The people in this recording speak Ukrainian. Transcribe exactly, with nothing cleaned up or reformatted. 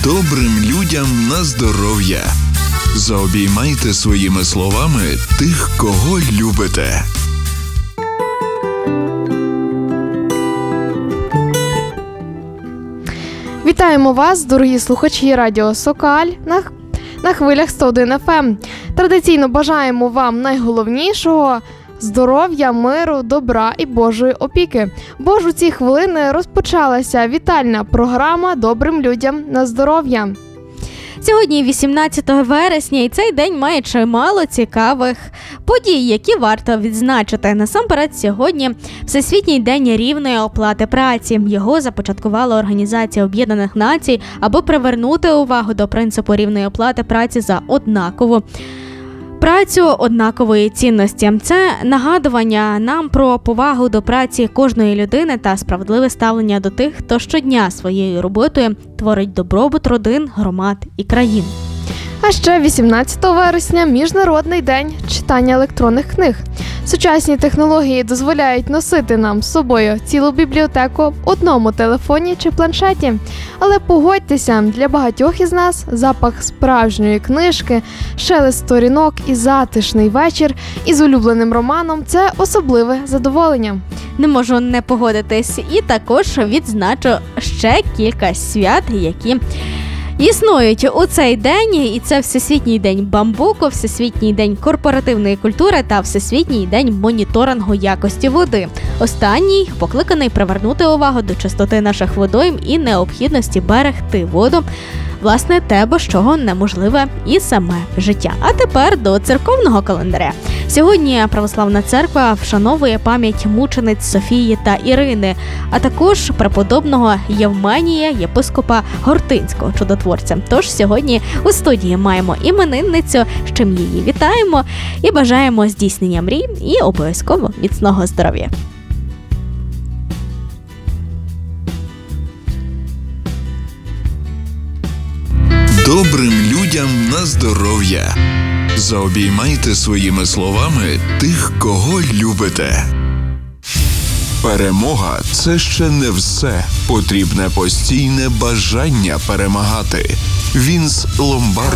Добрим людям на здоров'я. Заобіймайте своїми словами тих, кого любите. Вітаємо вас, дорогі слухачі радіо Сокаль на, на хвилях сто один еф ем. Традиційно бажаємо вам найголовнішого – здоров'я, миру, добра і Божої опіки. Бо ж у ці хвилини розпочалася вітальна програма «Добрим людям на здоров'я». Сьогодні вісімнадцятого вересня, і цей день має чимало цікавих подій, які варто відзначити. Насамперед, сьогодні Всесвітній день рівної оплати праці. Його започаткувала Організація Об'єднаних Націй, аби привернути увагу до принципу рівної оплати праці за однакову працю однакової цінності. Це нагадування нам про повагу до праці кожної людини та справедливе ставлення до тих, хто щодня своєю роботою творить добробут родин, громад і країн. А ще вісімнадцятого вересня – Міжнародний день читання електронних книг. Сучасні технології дозволяють носити нам з собою цілу бібліотеку в одному телефоні чи планшеті. Але погодьтеся, для багатьох із нас запах справжньої книжки, шелест сторінок і затишний вечір із улюбленим романом – це особливе задоволення. Не можу не погодитись. І також відзначу ще кілька свят, які існують у цей день, і це Всесвітній день бамбуку, Всесвітній день корпоративної культури та Всесвітній день моніторингу якості води. Останній покликаний привернути увагу до чистоти наших водойм і необхідності берегти воду, власне, те, без чого неможливе і саме життя. А тепер до церковного календаря. Сьогодні Православна церква вшановує пам'ять мучениць Софії та Ірини, а також преподобного Євменія, єпископа Гортинського чудотворця. Тож сьогодні у студії маємо іменинницю, з чим її вітаємо і бажаємо здійснення мрій і обов'язково міцного здоров'я. Добрим людям на здоров'я. Заобіймайте своїми словами тих, кого любите. Перемога – це ще не все. Потрібне постійне бажання перемагати. Вінс Ломбардо.